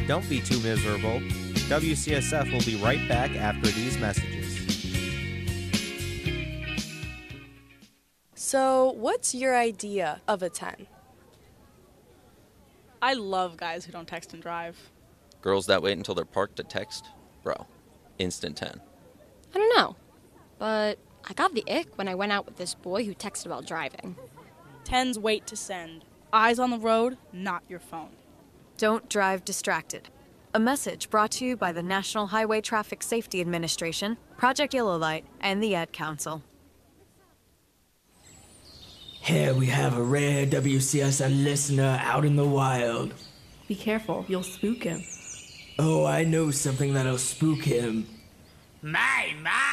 Don't be too miserable. WCSF will be right back after these messages. So, what's your idea of a 10? I love guys who don't text and drive. Girls that wait until they're parked to text? Bro, instant 10. I don't know, but I got the ick when I went out with this boy who texted while driving. 10s wait to send. Eyes on the road, not your phone. Don't drive distracted. A message brought to you by the National Highway Traffic Safety Administration, Project Yellow Light, and the Ad Council. Here we have a rare WCSN listener out in the wild. Be careful, you'll spook him. Oh, I know something that'll spook him. My,